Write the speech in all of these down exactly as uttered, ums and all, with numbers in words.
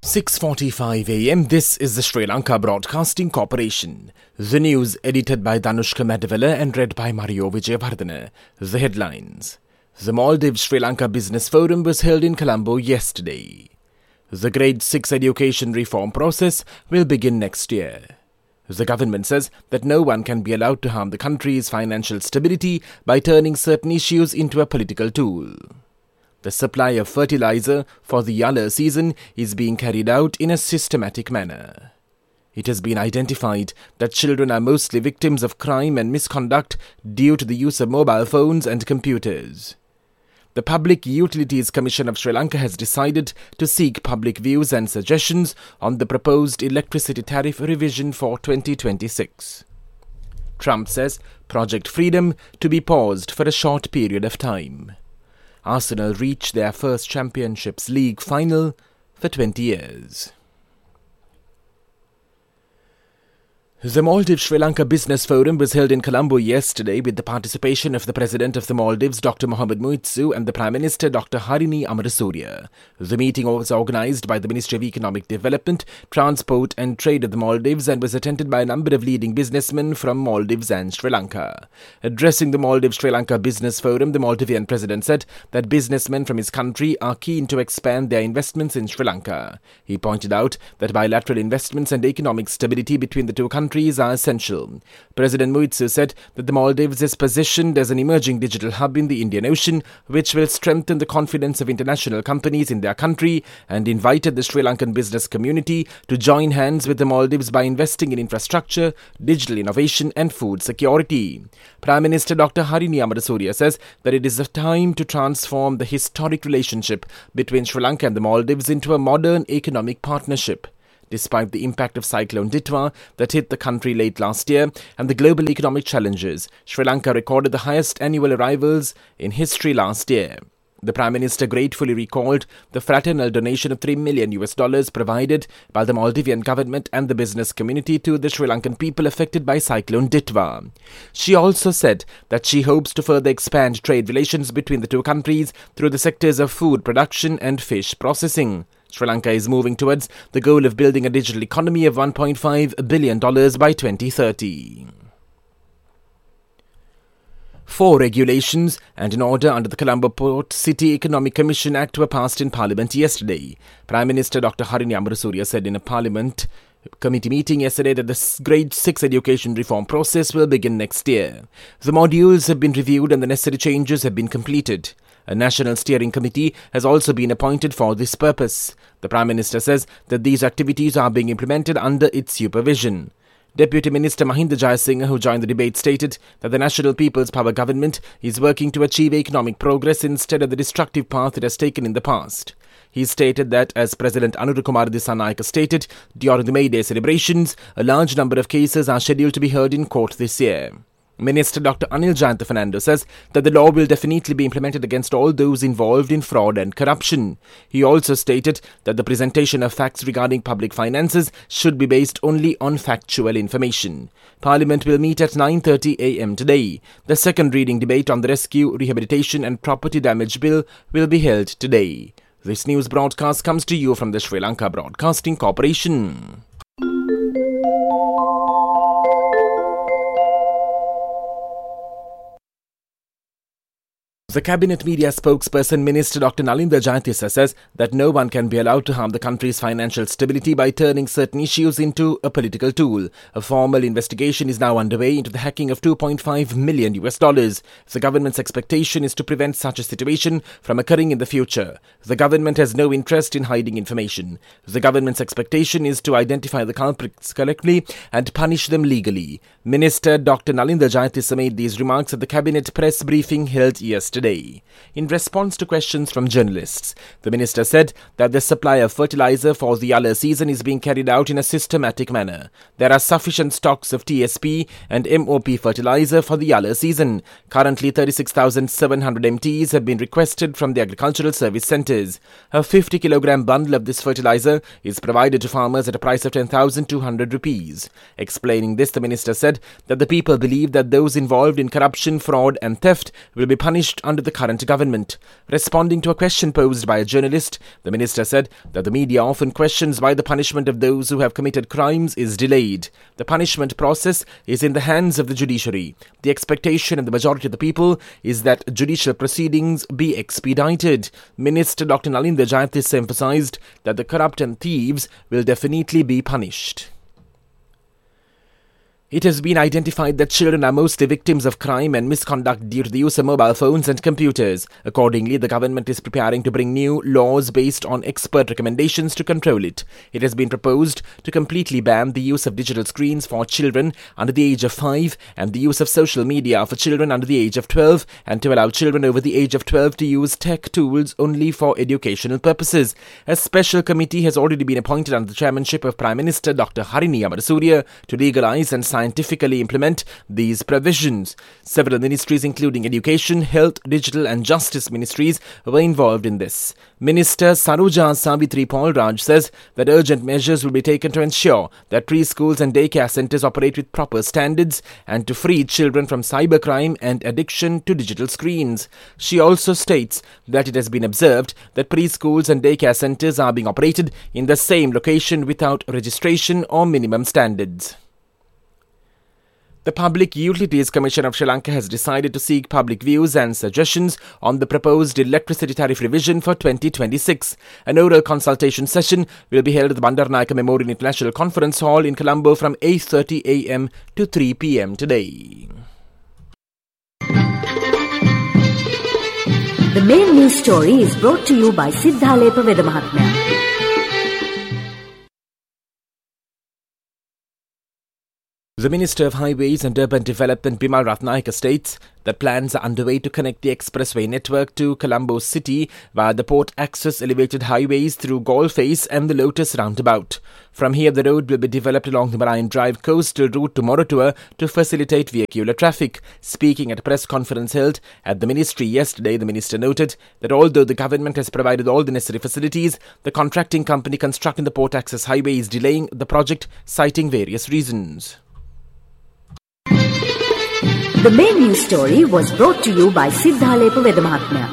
six forty-five a m. This is the Sri Lanka Broadcasting Corporation. The news edited by Danushka Madavella and read by Mario Vijayavardhana. The headlines. The Maldives Sri Lanka Business Forum was held in Colombo yesterday. The Grade six education reform process will begin next year. The government says that no one can be allowed to harm the country's financial stability by turning certain issues into a political tool. The supply of fertilizer for the Yalur season is being carried out in a systematic manner. It has been identified that children are mostly victims of crime and misconduct due to the use of mobile phones and computers. The Public Utilities Commission of Sri Lanka has decided to seek public views and suggestions on the proposed electricity tariff revision for twenty twenty-six. Trump says Project Freedom to be paused for a short period of time. Arsenal reached their first Championships League final for twenty years. The Maldives Sri Lanka Business Forum was held in Colombo yesterday with the participation of the President of the Maldives, Doctor Mohamed Muizzu, and the Prime Minister, Doctor Harini Amarasuriya. The meeting was organised by the Ministry of Economic Development, Transport and Trade of the Maldives and was attended by a number of leading businessmen from Maldives and Sri Lanka. Addressing the Maldives Sri Lanka Business Forum, the Maldivian President said that businessmen from his country are keen to expand their investments in Sri Lanka. He pointed out that bilateral investments and economic stability between the two countries are essential. President Muizzu said that the Maldives is positioned as an emerging digital hub in the Indian Ocean, which will strengthen the confidence of international companies in their country, and invited the Sri Lankan business community to join hands with the Maldives by investing in infrastructure, digital innovation and food security. Prime Minister Doctor Harini Amarasuriya says that it is a time to transform the historic relationship between Sri Lanka and the Maldives into a modern economic partnership. Despite the impact of Cyclone Ditwa that hit the country late last year and the global economic challenges, Sri Lanka recorded the highest annual arrivals in history last year. The Prime Minister gratefully recalled the fraternal donation of three million U S dollars provided by the Maldivian government and the business community to the Sri Lankan people affected by Cyclone Ditwa. She also said that she hopes to further expand trade relations between the two countries through the sectors of food production and fish processing. Sri Lanka is moving towards the goal of building a digital economy of one point five billion dollars by twenty thirty. Four regulations and an order under the Colombo Port City Economic Commission Act were passed in Parliament yesterday. Prime Minister Doctor Harini Amarasuriya said in a Parliament committee meeting yesterday that the Grade six education reform process will begin next year. The modules have been reviewed and the necessary changes have been completed. A national steering committee has also been appointed for this purpose. The Prime Minister says that these activities are being implemented under its supervision. Deputy Minister Mahinda Jayasinghe, who joined the debate, stated that the National People's Power Government is working to achieve economic progress instead of the destructive path it has taken in the past. He stated that, as President Anura Kumara Dissanayake stated during the May Day celebrations, a large number of cases are scheduled to be heard in court this year. Minister Doctor Anil Jayantha Fernando says that the law will definitely be implemented against all those involved in fraud and corruption. He also stated that the presentation of facts regarding public finances should be based only on factual information. Parliament will meet at nine thirty a m today. The second reading debate on the Rescue, Rehabilitation and Property Damage Bill will be held today. This news broadcast comes to you from the Sri Lanka Broadcasting Corporation. The Cabinet Media spokesperson Minister Doctor Nalinda Jayatissa says that no one can be allowed to harm the country's financial stability by turning certain issues into a political tool. A formal investigation is now underway into the hacking of two point five million U S dollars. The government's expectation is to prevent such a situation from occurring in the future. The government has no interest in hiding information. The government's expectation is to identify the culprits correctly and punish them legally. Minister Doctor Nalinda Jayatissa made these remarks at the Cabinet press briefing held yesterday. In response to questions from journalists, the minister said that the supply of fertilizer for the Yalur season is being carried out in a systematic manner. There are sufficient stocks of T S P and M O P fertilizer for the Yalur season. Currently, thirty-six thousand seven hundred M Ts have been requested from the agricultural service centres. A fifty kilogram bundle of this fertilizer is provided to farmers at a price of ten thousand two hundred rupees. Explaining this, the minister said that the people believe that those involved in corruption, fraud and theft will be punished under the current government. Responding to a question posed by a journalist, the minister said that the media often questions why the punishment of those who have committed crimes is delayed. The punishment process is in the hands of the judiciary. The expectation of the majority of the people is that judicial proceedings be expedited. Minister Doctor Nalinda Jayatissa emphasized that the corrupt and thieves will definitely be punished. It has been identified that children are mostly victims of crime and misconduct due to the use of mobile phones and computers. Accordingly, the government is preparing to bring new laws based on expert recommendations to control it. It has been proposed to completely ban the use of digital screens for children under the age of five and the use of social media for children under the age of twelve, and to allow children over the age of twelve to use tech tools only for educational purposes. A special committee has already been appointed under the chairmanship of Prime Minister Doctor Harini Amarasuriya to legalise and scientifically implement these provisions. Several ministries including Education, Health, Digital and Justice ministries were involved in this. Minister Saroja Savitri Paul Raj says that urgent measures will be taken to ensure that preschools and daycare centres operate with proper standards and to free children from cybercrime and addiction to digital screens. She also states that it has been observed that preschools and daycare centres are being operated in the same location without registration or minimum standards. The Public Utilities Commission of Sri Lanka has decided to seek public views and suggestions on the proposed electricity tariff revision for twenty twenty-six. An oral consultation session will be held at the Bandaranaike Memorial International Conference Hall in Colombo from eight thirty a m to three p m today. The main news story is brought to you by Siddhalepa Vedamahatmya. The Minister of Highways and Urban Development Bimal Ratnayake states that plans are underway to connect the expressway network to Colombo city via the port access elevated highways through Galle Face and the Lotus roundabout. From here, the road will be developed along the Marine Drive coastal route to Moratuwa to facilitate vehicular traffic. Speaking at a press conference held at the ministry yesterday, the minister noted that although the government has provided all the necessary facilities, the contracting company constructing the port access highway is delaying the project, citing various reasons. The main news story was brought to you by Siddhalepa Vedamahatmya.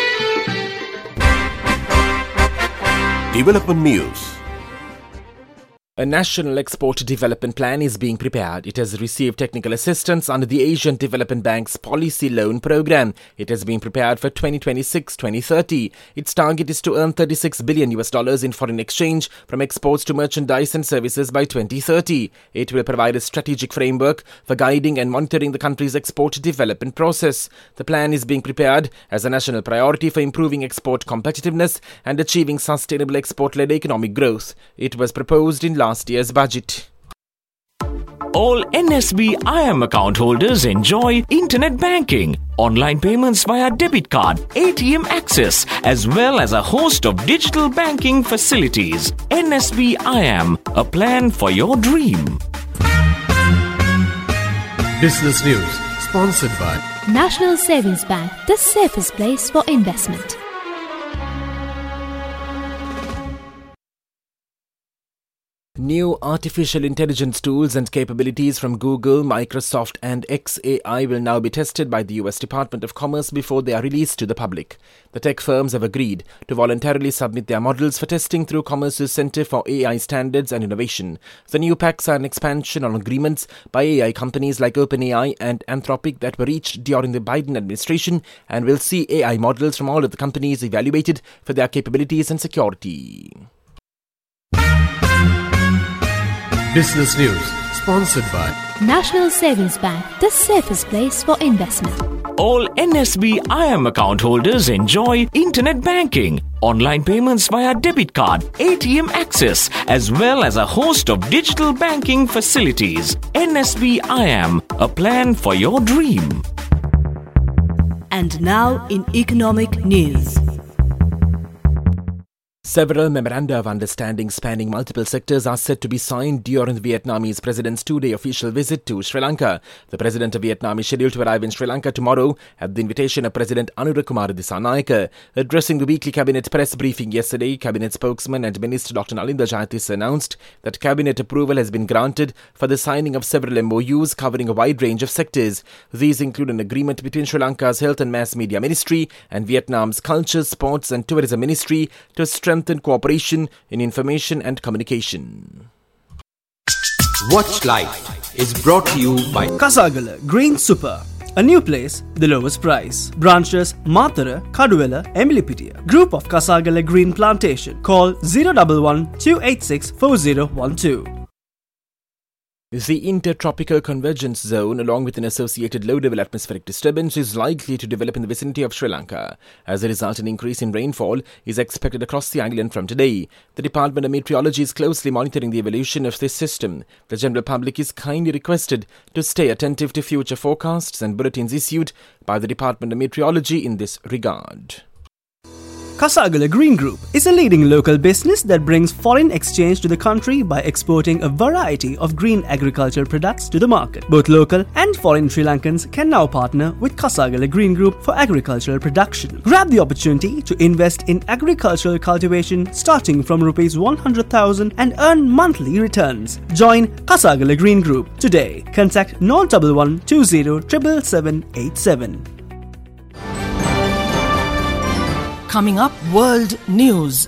Development News. A national export development plan is being prepared. It has received technical assistance under the Asian Development Bank's policy loan program. It has been prepared for twenty twenty-six to twenty thirty. Its target is to earn thirty-six billion U S dollars in foreign exchange from exports to merchandise and services by twenty thirty. It will provide a strategic framework for guiding and monitoring the country's export development process. The plan is being prepared as a national priority for improving export competitiveness and achieving sustainable export-led economic growth. It was proposed in last last year's budget. All N S B I M account holders enjoy internet banking, online payments via debit card, A T M access, as well as a host of digital banking facilities. N S B I M, a plan for your dream. Business News, sponsored by National Savings Bank, the safest place for investment. New artificial intelligence tools and capabilities from Google, Microsoft and X A I will now be tested by the U S Department of Commerce before they are released to the public. The tech firms have agreed to voluntarily submit their models for testing through Commerce's Centre for A I Standards and Innovation. The new packs are an expansion on agreements by A I companies like OpenAI and Anthropic that were reached during the Biden administration and will see A I models from all of the companies evaluated for their capabilities and security. Business News, sponsored by National Savings Bank, the safest place for investment. All N S B I M account holders enjoy internet banking, online payments via debit card, A T M access, as well as a host of digital banking facilities. N S B I M, a plan for your dream. And now in economic news. Several memoranda of understanding spanning multiple sectors are set to be signed during the Vietnamese president's two-day official visit to Sri Lanka. The president of Vietnam is scheduled to arrive in Sri Lanka tomorrow at the invitation of President Anurakumara Dissanayake. Addressing the weekly cabinet press briefing yesterday, cabinet spokesman and Minister Doctor Nalinda Jayatissa announced that cabinet approval has been granted for the signing of several M O Us covering a wide range of sectors. These include an agreement between Sri Lanka's Health and Mass Media Ministry and Vietnam's Culture, Sports and Tourism Ministry to strengthen cooperation in information and communication. Watch Life is brought to you by Kasagala Green Super. A new place, the lowest price. Branches Mathura, Kaduwela, Emilipitiya. Group of Kasagala Green Plantation. Call zero one one two eight six four zero one two. The Intertropical Convergence Zone, along with an associated low-level atmospheric disturbance, is likely to develop in the vicinity of Sri Lanka. As a result, an increase in rainfall is expected across the island from today. The Department of Meteorology is closely monitoring the evolution of this system. The general public is kindly requested to stay attentive to future forecasts and bulletins issued by the Department of Meteorology in this regard. Kasagala Green Group is a leading local business that brings foreign exchange to the country by exporting a variety of green agricultural products to the market. Both local and foreign Sri Lankans can now partner with Kasagala Green Group for agricultural production. Grab the opportunity to invest in agricultural cultivation starting from rupees one hundred thousand and earn monthly returns. Join Kasagala Green Group today. Contact zero one one two zero seven seven eight seven. Coming up, World News.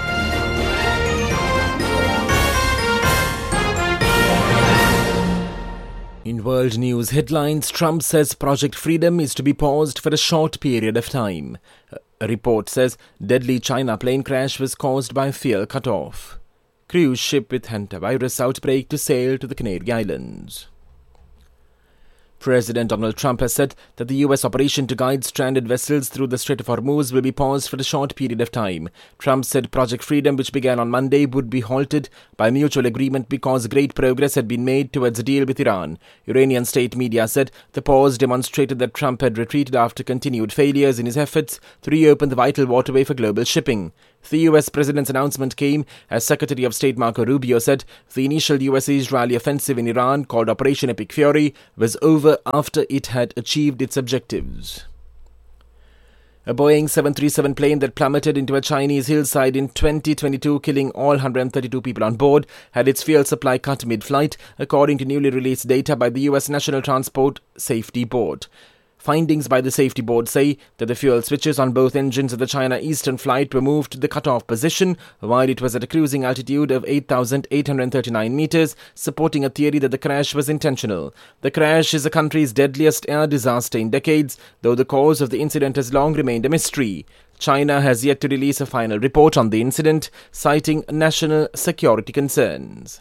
In world news headlines, Trump says Project Freedom is to be paused for a short period of time. A report says deadly China plane crash was caused by fuel cut-off. Cruise ship with hantavirus outbreak to sail to the Canary Islands. President Donald Trump has said that the U S operation to guide stranded vessels through the Strait of Hormuz will be paused for a short period of time. Trump said Project Freedom, which began on Monday, would be halted by mutual agreement because great progress had been made towards a deal with Iran. Iranian state media said the pause demonstrated that Trump had retreated after continued failures in his efforts to reopen the vital waterway for global shipping. The U S president's announcement came as Secretary of State Marco Rubio said the initial U S-Israeli offensive in Iran, called Operation Epic Fury, was over after it had achieved its objectives. A Boeing seven thirty-seven plane that plummeted into a Chinese hillside in twenty twenty-two, killing all one hundred thirty-two people on board, had its fuel supply cut mid-flight, according to newly released data by the U S National Transport Safety Board. Findings by the safety board say that the fuel switches on both engines of the China Eastern flight were moved to the cut-off position while it was at a cruising altitude of eight thousand eight hundred thirty-nine meters, supporting a theory that the crash was intentional. The crash is the country's deadliest air disaster in decades, though the cause of the incident has long remained a mystery. China has yet to release a final report on the incident, citing national security concerns.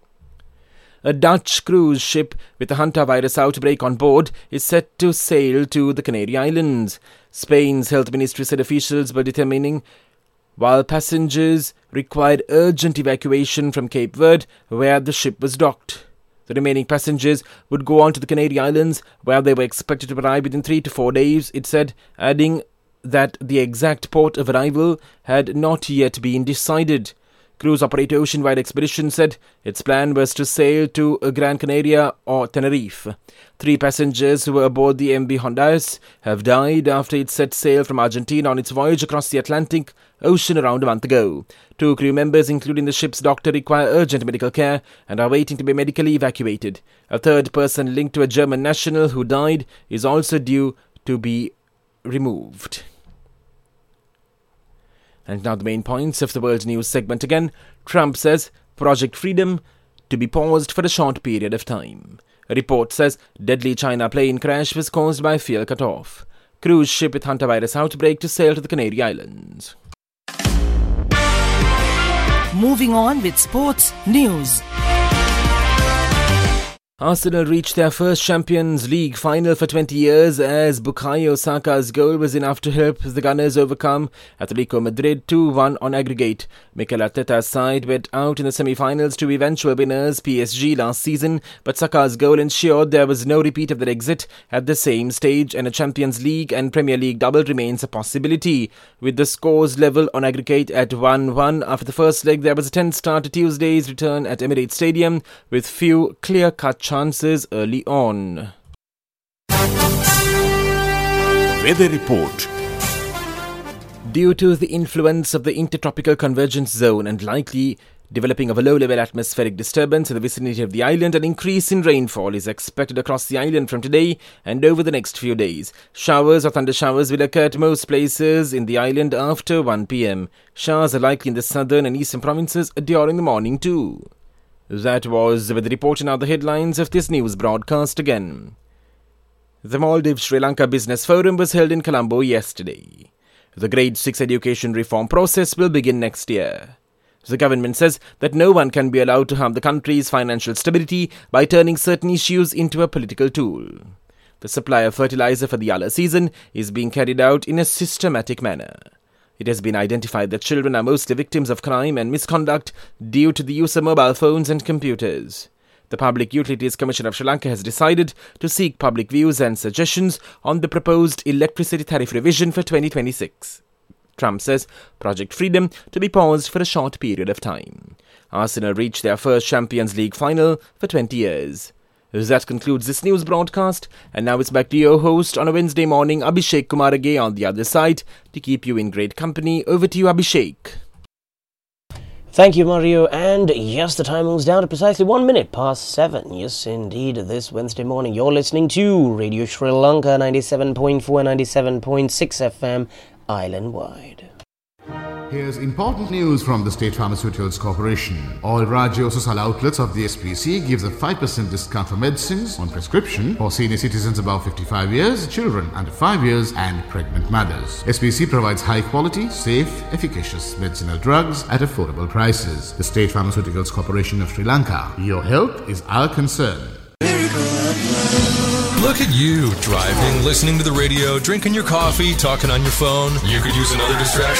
A Dutch cruise ship with a hantavirus outbreak on board is set to sail to the Canary Islands. Spain's health ministry said officials were determining while passengers required urgent evacuation from Cape Verde, where the ship was docked. The remaining passengers would go on to the Canary Islands, where they were expected to arrive within three to four days, it said, adding that the exact port of arrival had not yet been decided. Cruise operator Oceanwide Expedition said its plan was to sail to Gran Canaria or Tenerife. Three passengers who were aboard the M V Honduras have died after it set sail from Argentina on its voyage across the Atlantic Ocean around a month ago. Two crew members, including the ship's doctor, require urgent medical care and are waiting to be medically evacuated. A third person linked to a German national who died is also due to be removed. And now the main points of the world news segment again. Trump says Project Freedom to be paused for a short period of time. A report says deadly China plane crash was caused by fuel cut-off. Cruise ship with hantavirus outbreak to sail to the Canary Islands. Moving on with sports news. Arsenal reached their first Champions League final for twenty years as Bukayo Saka's goal was enough to help the Gunners overcome Atletico Madrid two one on aggregate. Mikel Arteta's side went out in the semi-finals to eventual winners P S G last season, but Saka's goal ensured there was no repeat of that exit at the same stage, and a Champions League and Premier League double remains a possibility. With the scores level on aggregate at one one after the first leg, there was a tense start to Tuesday's return at Emirates Stadium with few clear-cut chances early on. Weather report. Due to the influence of the intertropical convergence zone and likely developing of a low-level atmospheric disturbance in the vicinity of the island, an increase in rainfall is expected across the island from today and over the next few days. Showers or thundershowers will occur at most places in the island after one p.m. Showers are likely in the southern and eastern provinces during the morning too. That was with the report, and now the headlines of this news broadcast again. The Maldives Sri Lanka Business Forum was held in Colombo yesterday. The Grade six education reform process will begin next year. The government says that no one can be allowed to harm the country's financial stability by turning certain issues into a political tool. The supply of fertilizer for the Yalla season is being carried out in a systematic manner. It has been identified that children are mostly victims of crime and misconduct due to the use of mobile phones and computers. The Public Utilities Commission of Sri Lanka has decided to seek public views and suggestions on the proposed electricity tariff revision for twenty twenty-six. Trump says Project Freedom to be paused for a short period of time. Arsenal reached their first Champions League final for twenty years. That concludes this news broadcast, and now it's back to your host on a Wednesday morning, Abhishek Kumarage, on the other side to keep you in great company. Over to you, Abhishek. Thank you, Mario, and yes, the time moves down to precisely one minute past seven. Yes, indeed, this Wednesday morning you're listening to Radio Sri Lanka ninety-seven point four and ninety-seven point six F M, island-wide. Here's important news from the State Pharmaceuticals Corporation. All Rajya Sosal outlets of the S P C gives a five percent discount for medicines on prescription for senior citizens above fifty-five years, children under five years and pregnant mothers. S P C provides high quality, safe, efficacious medicinal drugs at affordable prices. The State Pharmaceuticals Corporation of Sri Lanka. Your health is our concern. Look at you, driving, listening to the radio, drinking your coffee, talking on your phone. You could use another distraction.